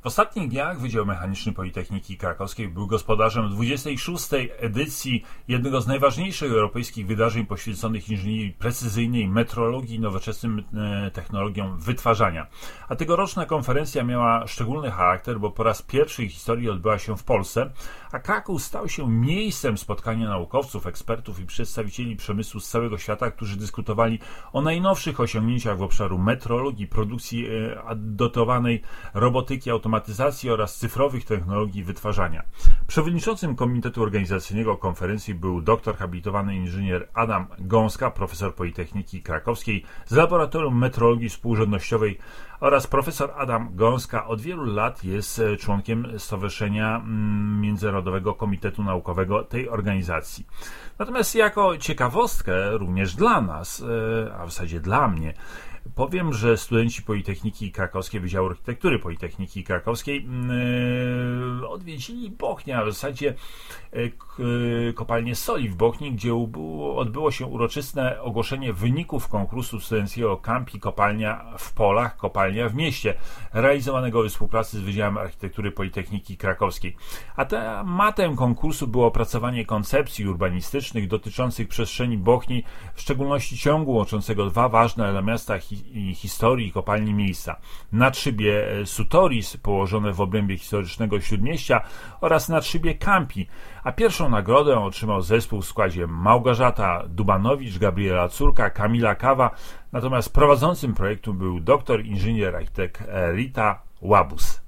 W ostatnich dniach Wydział Mechaniczny Politechniki Krakowskiej był gospodarzem 26. edycji jednego z najważniejszych europejskich wydarzeń poświęconych inżynierii precyzyjnej, metrologii i nowoczesnym technologiom wytwarzania. A tegoroczna konferencja miała szczególny charakter, bo po raz pierwszy w historii odbyła się w Polsce, a Kraków stał się miejscem spotkania naukowców, ekspertów i przedstawicieli przemysłu z całego świata, którzy dyskutowali o najnowszych osiągnięciach w obszaru metrologii, produkcji dotowanej, robotyki, automatyzacji oraz cyfrowych technologii wytwarzania. Przewodniczącym komitetu organizacyjnego konferencji był doktor habilitowany inżynier Adam Gąska, profesor Politechniki Krakowskiej z Laboratorium Metrologii Współrzędnościowej, oraz profesor Adam Gąska od wielu lat jest członkiem Stowarzyszenia Międzynarodowego Komitetu Naukowego tej organizacji. Natomiast jako ciekawostkę również dla nas, a w zasadzie dla mnie, powiem, że studenci Politechniki Krakowskiej, Wydziału Architektury Politechniki Krakowskiej odwiedzili Bochnię, a w zasadzie kopalnię soli w Bochni, gdzie odbyło się uroczyste ogłoszenie wyników konkursu studenckiego Campi Kopalnia w Polach, kopalnia w mieście, realizowanego we współpracy z Wydziałem Architektury Politechniki Krakowskiej. A tematem konkursu było opracowanie koncepcji urbanistycznych dotyczących przestrzeni Bochni, w szczególności ciągu łączącego dwa ważne dla miasta i historii kopalni miejsca. Nadszybie Sutoris, położone w obrębie historycznego Śródmieścia, oraz nadszybie Campi, a pierwszą nagrodę otrzymał zespół w składzie Małgorzata Dubanowicz, Gabriela Córka, Kamila Kawa, natomiast prowadzącym projektu był doktor inżynier architekt Rita Łabus.